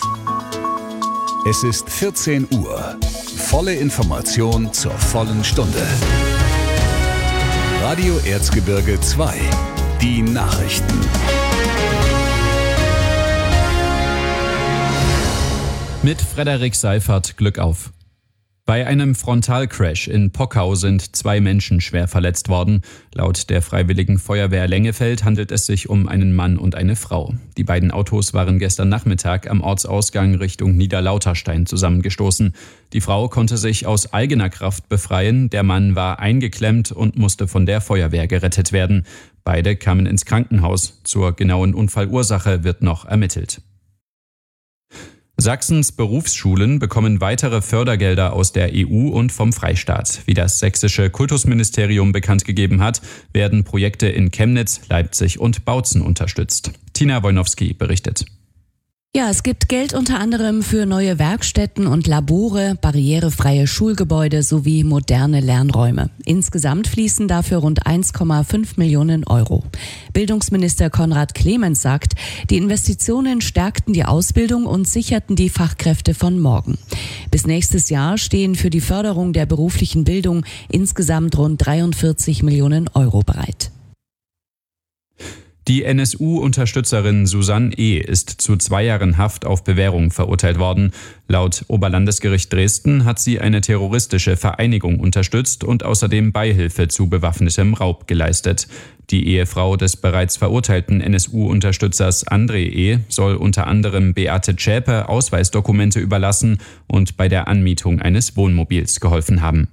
Es ist 14 Uhr. Volle Information zur vollen Stunde. Radio Erzgebirge 2. Die Nachrichten. Mit Frederik Seifert, Glück auf. Bei einem Frontalcrash in Pockau sind 2 Menschen schwer verletzt worden. Laut der Freiwilligen Feuerwehr Lengefeld handelt es sich um einen Mann und eine Frau. Die beiden Autos waren gestern Nachmittag am Ortsausgang Richtung Niederlauterstein zusammengestoßen. Die Frau konnte sich aus eigener Kraft befreien. Der Mann war eingeklemmt und musste von der Feuerwehr gerettet werden. Beide kamen ins Krankenhaus. Zur genauen Unfallursache wird noch ermittelt. Sachsens Berufsschulen bekommen weitere Fördergelder aus der EU und vom Freistaat. Wie das sächsische Kultusministerium bekannt gegeben hat, werden Projekte in Chemnitz, Leipzig und Bautzen unterstützt. Tina Wojnowski berichtet. Ja, es gibt Geld unter anderem für neue Werkstätten und Labore, barrierefreie Schulgebäude sowie moderne Lernräume. Insgesamt fließen dafür rund 1,5 Millionen Euro. Bildungsminister Konrad Clemens sagt, die Investitionen stärkten die Ausbildung und sicherten die Fachkräfte von morgen. Bis nächstes Jahr stehen für die Förderung der beruflichen Bildung insgesamt rund 43 Millionen Euro bereit. Die NSU-Unterstützerin Susanne E. ist zu 2 Jahren Haft auf Bewährung verurteilt worden. Laut Oberlandesgericht Dresden hat sie eine terroristische Vereinigung unterstützt und außerdem Beihilfe zu bewaffnetem Raub geleistet. Die Ehefrau des bereits verurteilten NSU-Unterstützers André E. soll unter anderem Beate Zschäpe Ausweisdokumente überlassen und bei der Anmietung eines Wohnmobils geholfen haben.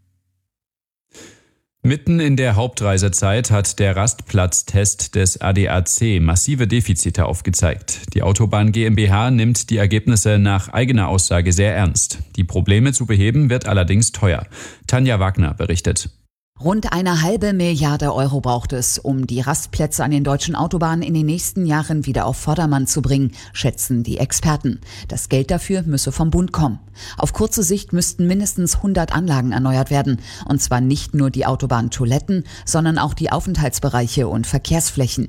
Mitten in der Hauptreisezeit hat der Rastplatztest des ADAC massive Defizite aufgezeigt. Die Autobahn GmbH nimmt die Ergebnisse nach eigener Aussage sehr ernst. Die Probleme zu beheben wird allerdings teuer. Tanja Wagner berichtet. Rund 1,5 Milliarde Euro braucht es, um die Rastplätze an den deutschen Autobahnen in den nächsten Jahren wieder auf Vordermann zu bringen, schätzen die Experten. Das Geld dafür müsse vom Bund kommen. Auf kurze Sicht müssten mindestens 100 Anlagen erneuert werden. Und zwar nicht nur die Autobahntoiletten, sondern auch die Aufenthaltsbereiche und Verkehrsflächen.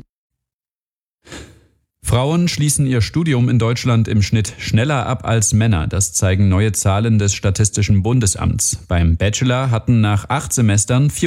Frauen schließen ihr Studium in Deutschland im Schnitt schneller ab als Männer. Das zeigen neue Zahlen des Statistischen Bundesamts. Beim Bachelor hatten nach 8 Semestern